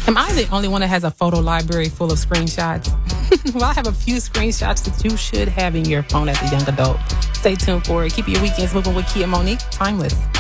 Am I the only one that has a photo library full of screenshots? Well, I have a few screenshots that you should have in your phone as a young adult. Stay tuned for it. Keep your weekends moving with Kia Monique. Timeless.